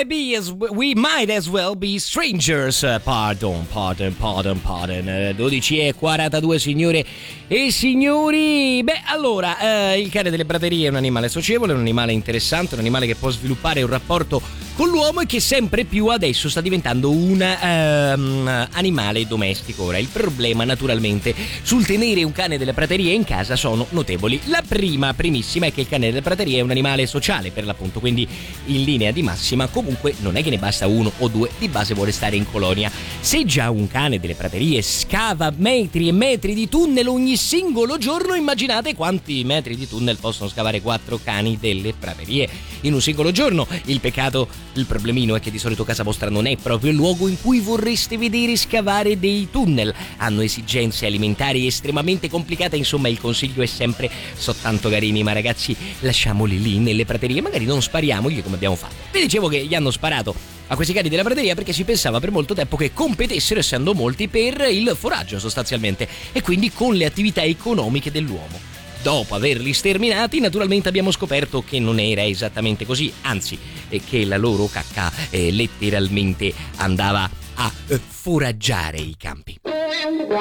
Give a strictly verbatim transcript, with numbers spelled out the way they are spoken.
might be as we might as well be strangers. Pardon, pardon, pardon, pardon. dodici e quarantadue, signore e signori. Beh, allora, eh, il cane delle praterie è un animale socievole, un animale interessante, un animale che può sviluppare un rapporto con l'uomo e che sempre più adesso sta diventando un um, animale domestico. Ora, il problema naturalmente sul tenere un cane delle praterie in casa sono notevoli. La prima, primissima, è che il cane delle praterie è un animale sociale, per l'appunto, quindi in linea di massima comunque non è che ne basta uno o due, di base vuole stare in colonia. Se già un cane delle praterie scava metri e metri di tunnel ogni singolo giorno, immaginate quanti metri di tunnel possono scavare quattro cani delle praterie in un singolo giorno. Il peccato, il problemino è che di solito casa vostra non è proprio il luogo in cui vorreste vedere scavare dei tunnel. Hanno esigenze alimentari estremamente complicate, insomma il consiglio è sempre: so tanto carini, ma ragazzi, lasciamoli lì nelle praterie, magari non spariamogli come abbiamo fatto. Vi dicevo che gli hanno sparato a questi cani della prateria perché si pensava per molto tempo che competessero, essendo molti, per il foraggio sostanzialmente, e quindi con le attività economiche dell'uomo. Dopo averli sterminati, naturalmente abbiamo scoperto che non era esattamente così, anzi, che la loro cacca eh, letteralmente andava a eh, foraggiare i campi.